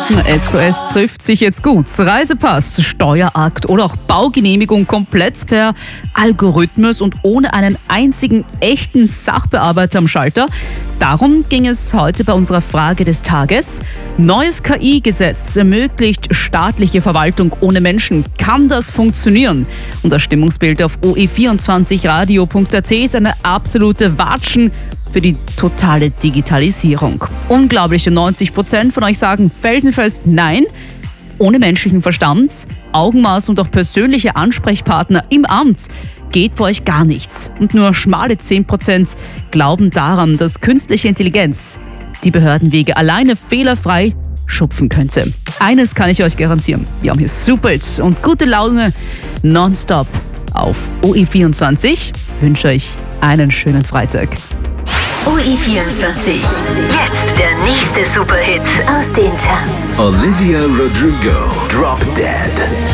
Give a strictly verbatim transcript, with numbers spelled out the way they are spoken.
S O S trifft sich jetzt gut. Reisepass, Steuerakt oder auch Baugenehmigung komplett per Algorithmus und ohne einen einzigen echten Sachbearbeiter am Schalter. Darum ging es heute bei unserer Frage des Tages. Neues K I-Gesetz ermöglicht staatliche Verwaltung ohne Menschen. Kann das funktionieren? Und das Stimmungsbild auf o e vierundzwanzig radio punkt a t ist eine absolute Watschen für die totale Digitalisierung. Unglaubliche neunzig Prozent von euch sagen felsenfest nein. Ohne menschlichen Verstand, Augenmaß und auch persönliche Ansprechpartner im Amt geht für euch gar nichts. Und nur schmale zehn Prozent glauben daran, dass künstliche Intelligenz die Behördenwege alleine fehlerfrei schupfen könnte. Eines kann ich euch garantieren. Wir haben hier super Hits und gute Laune nonstop auf o e vierundzwanzig. Ich wünsche euch einen schönen Freitag. o e vierundzwanzig. Jetzt der nächste Superhit aus den Charts. Olivia Rodrigo, Drop Dead.